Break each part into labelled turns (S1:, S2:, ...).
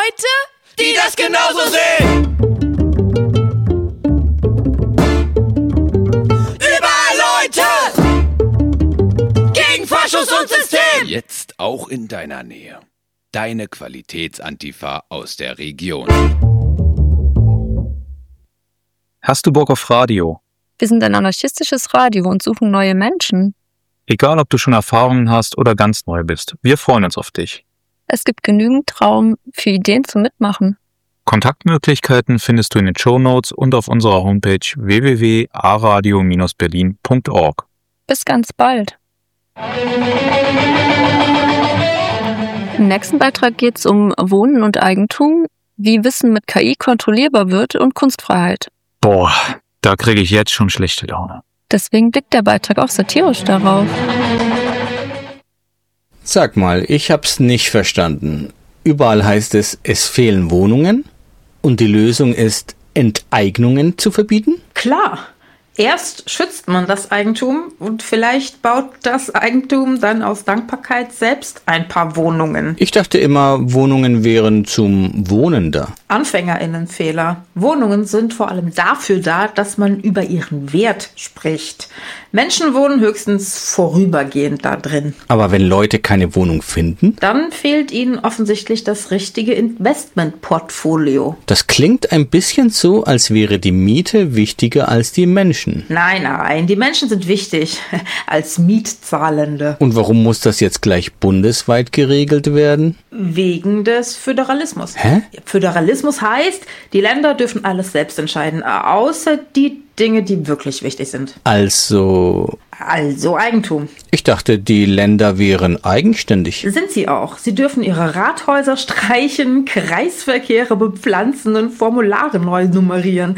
S1: Leute, die das genauso sehen. Überall Leute gegen Faschus und System.
S2: Jetzt auch in deiner Nähe. Deine Qualitätsantifa aus der Region.
S3: Hast du Bock auf Radio?
S4: Wir sind ein anarchistisches Radio und suchen neue Menschen.
S3: Egal, ob du schon Erfahrungen hast oder ganz neu bist, wir freuen uns auf dich.
S4: Es gibt genügend Raum für Ideen zum Mitmachen.
S3: Kontaktmöglichkeiten findest du in den Shownotes und auf unserer Homepage www.aradio-berlin.org.
S4: Bis ganz bald. Im nächsten Beitrag geht es um Wohnen und Eigentum, wie Wissen mit KI kontrollierbar wird und Kunstfreiheit.
S3: Boah, da kriege ich jetzt schon schlechte Laune.
S4: Deswegen blickt der Beitrag auch satirisch darauf.
S5: Sag mal, ich hab's nicht verstanden. Überall heißt es fehlen Wohnungen und die Lösung ist, Enteignungen zu verbieten?
S6: Klar. Erst schützt man das Eigentum und vielleicht baut das Eigentum dann aus Dankbarkeit selbst ein paar Wohnungen.
S5: Ich dachte immer, Wohnungen wären zum Wohnen da.
S6: AnfängerInnenfehler. Wohnungen sind vor allem dafür da, dass man über ihren Wert spricht. Menschen wohnen höchstens vorübergehend da drin.
S5: Aber wenn Leute keine Wohnung finden?
S6: Dann fehlt ihnen offensichtlich das richtige Investmentportfolio.
S5: Das klingt ein bisschen so, als wäre die Miete wichtiger als die Menschen.
S6: Nein, die Menschen sind wichtig als Mietzahlende.
S5: Und warum muss das jetzt gleich bundesweit geregelt werden?
S6: Wegen des Föderalismus.
S5: Hä?
S6: Föderalismus heißt, die Länder dürfen alles selbst entscheiden, außer die Dinge, die wirklich wichtig sind.
S5: Also
S6: Eigentum.
S5: Ich dachte, die Länder wären eigenständig.
S6: Sind sie auch. Sie dürfen ihre Rathäuser streichen, Kreisverkehre bepflanzen und Formulare neu nummerieren.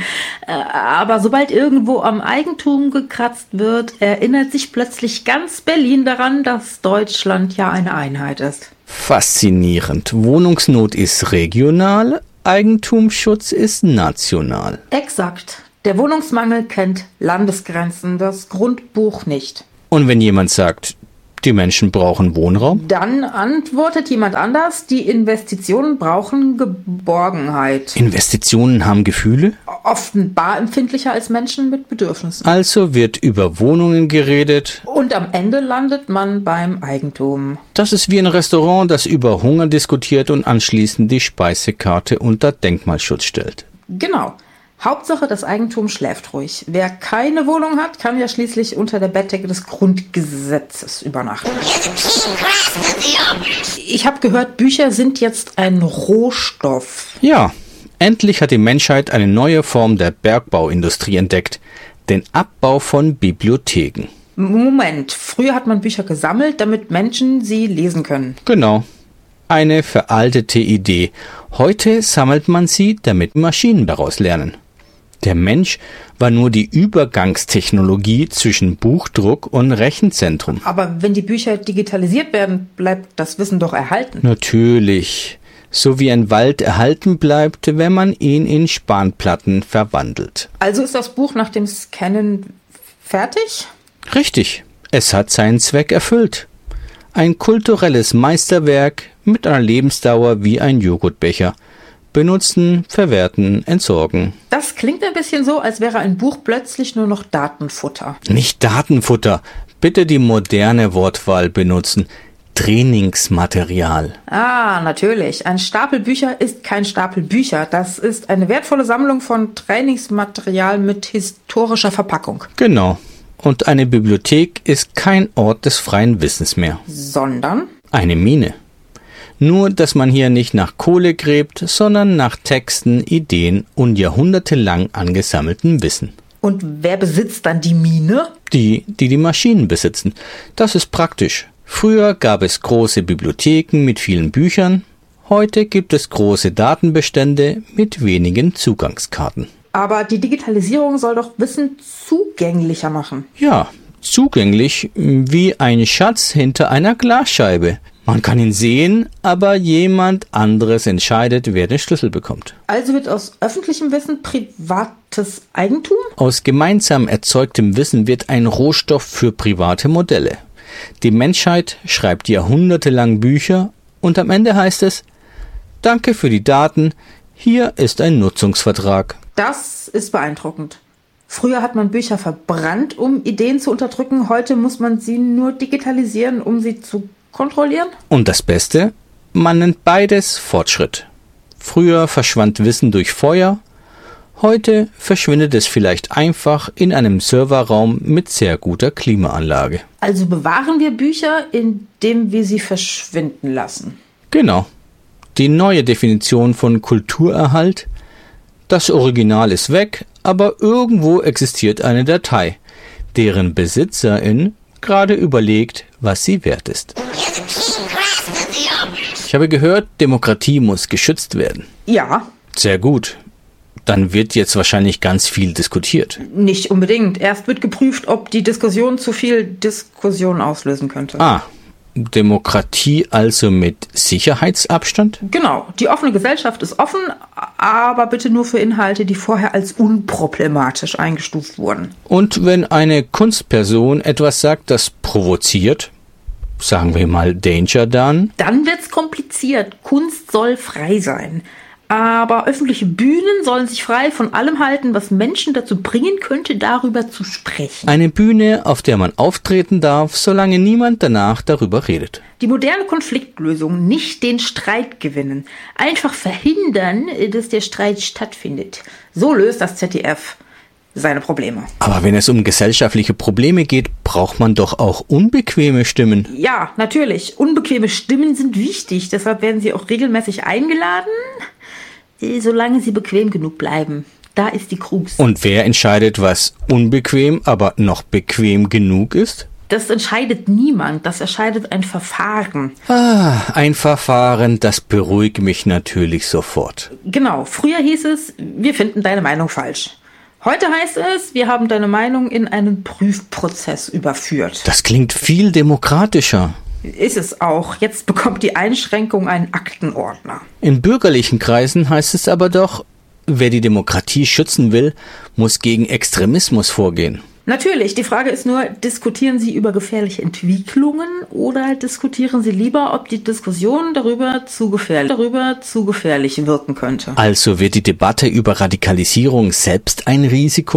S6: Aber sobald irgendwo am Eigentum gekratzt wird, erinnert sich plötzlich ganz Berlin daran, dass Deutschland ja eine Einheit ist.
S5: Faszinierend. Wohnungsnot ist regional, Eigentumsschutz ist national.
S6: Exakt. Der Wohnungsmangel kennt Landesgrenzen, das Grundbuch nicht.
S5: Und wenn jemand sagt, die Menschen brauchen Wohnraum?
S6: Dann antwortet jemand anders, die Investitionen brauchen Geborgenheit.
S5: Investitionen haben Gefühle?
S6: Offenbar empfindlicher als Menschen mit Bedürfnissen.
S5: Also wird über Wohnungen geredet.
S6: Und am Ende landet man beim Eigentum.
S5: Das ist wie ein Restaurant, das über Hunger diskutiert und anschließend die Speisekarte unter Denkmalschutz stellt.
S6: Genau. Hauptsache, das Eigentum schläft ruhig. Wer keine Wohnung hat, kann ja schließlich unter der Bettdecke des Grundgesetzes übernachten. Ich habe gehört, Bücher sind jetzt ein Rohstoff.
S5: Ja, endlich hat die Menschheit eine neue Form der Bergbauindustrie entdeckt. Den Abbau von Bibliotheken.
S6: Moment, früher hat man Bücher gesammelt, damit Menschen sie lesen können.
S5: Genau. Eine veraltete Idee. Heute sammelt man sie, damit Maschinen daraus lernen. Der Mensch war nur die Übergangstechnologie zwischen Buchdruck und Rechenzentrum.
S6: Aber wenn die Bücher digitalisiert werden, bleibt das Wissen doch erhalten.
S5: Natürlich. So wie ein Wald erhalten bleibt, wenn man ihn in Spanplatten verwandelt.
S6: Also ist das Buch nach dem Scannen fertig?
S5: Richtig. Es hat seinen Zweck erfüllt. Ein kulturelles Meisterwerk mit einer Lebensdauer wie ein Joghurtbecher. Benutzen, verwerten, entsorgen.
S6: Das klingt ein bisschen so, als wäre ein Buch plötzlich nur noch Datenfutter.
S5: Nicht Datenfutter. Bitte die moderne Wortwahl benutzen. Trainingsmaterial.
S6: Ah, natürlich. Ein Stapel Bücher ist kein Stapel Bücher. Das ist eine wertvolle Sammlung von Trainingsmaterial mit historischer Verpackung.
S5: Genau. Und eine Bibliothek ist kein Ort des freien Wissens mehr.
S6: Sondern?
S5: Eine Mine. Nur, dass man hier nicht nach Kohle gräbt, sondern nach Texten, Ideen und jahrhundertelang angesammeltem Wissen.
S6: Und wer besitzt dann die Mine?
S5: Die Maschinen besitzen. Das ist praktisch. Früher gab es große Bibliotheken mit vielen Büchern. Heute gibt es große Datenbestände mit wenigen Zugangskarten.
S6: Aber die Digitalisierung soll doch Wissen zugänglicher machen.
S5: Ja, zugänglich wie ein Schatz hinter einer Glasscheibe. Man kann ihn sehen, aber jemand anderes entscheidet, wer den Schlüssel bekommt.
S6: Also wird aus öffentlichem Wissen privates Eigentum?
S5: Aus gemeinsam erzeugtem Wissen wird ein Rohstoff für private Modelle. Die Menschheit schreibt jahrhundertelang Bücher und am Ende heißt es, Danke für die Daten. Hier ist ein Nutzungsvertrag.
S6: Das ist beeindruckend. Früher hat man Bücher verbrannt, um Ideen zu unterdrücken. Heute muss man sie nur digitalisieren, um sie zu kontrollieren.
S5: Und das Beste? Man nennt beides Fortschritt. Früher verschwand Wissen durch Feuer. Heute verschwindet es vielleicht einfach in einem Serverraum mit sehr guter Klimaanlage.
S6: Also bewahren wir Bücher, indem wir sie verschwinden lassen.
S5: Genau. Die neue Definition von Kulturerhalt. Das Original ist weg, aber irgendwo existiert eine Datei, deren Besitzerin gerade überlegt, was sie wert ist. Ich habe gehört, Demokratie muss geschützt werden.
S6: Ja,
S5: Sehr gut. Dann wird jetzt wahrscheinlich ganz viel diskutiert.
S6: nicht unbedingt. Erst wird geprüft, ob die Diskussion zu viel Diskussion auslösen könnte.
S5: Demokratie also mit Sicherheitsabstand?
S6: Genau, die offene Gesellschaft ist offen, aber bitte nur für Inhalte, die vorher als unproblematisch eingestuft wurden.
S5: Und wenn eine Kunstperson etwas sagt, das provoziert, sagen wir mal Danger dann?
S6: Dann wird's kompliziert. Kunst soll frei sein. Aber öffentliche Bühnen sollen sich frei von allem halten, was Menschen dazu bringen könnte, darüber zu sprechen.
S5: Eine Bühne, auf der man auftreten darf, solange niemand danach darüber redet.
S6: Die moderne Konfliktlösung, nicht den Streit gewinnen. Einfach verhindern, dass der Streit stattfindet. So löst das ZDF seine Probleme.
S5: Aber wenn es um gesellschaftliche Probleme geht, braucht man doch auch unbequeme Stimmen.
S6: Ja, natürlich. Unbequeme Stimmen sind wichtig. Deshalb werden sie auch regelmäßig eingeladen, solange sie bequem genug bleiben. Da ist die Krux.
S5: Und wer entscheidet, was unbequem, aber noch bequem genug ist?
S6: Das entscheidet niemand. Das entscheidet ein Verfahren.
S5: Ein Verfahren, das beruhigt mich natürlich sofort.
S6: Genau. Früher hieß es, wir finden deine Meinung falsch. Heute heißt es, wir haben deine Meinung in einen Prüfprozess überführt.
S5: Das klingt viel demokratischer.
S6: Ist es auch. Jetzt bekommt die Einschränkung einen Aktenordner.
S5: In bürgerlichen Kreisen heißt es aber doch, wer die Demokratie schützen will, muss gegen Extremismus vorgehen.
S6: Natürlich, die Frage ist nur, diskutieren Sie über gefährliche Entwicklungen oder diskutieren Sie lieber, ob die Diskussion darüber zu gefährlich wirken könnte?
S5: Also wird die Debatte über Radikalisierung selbst ein Risiko?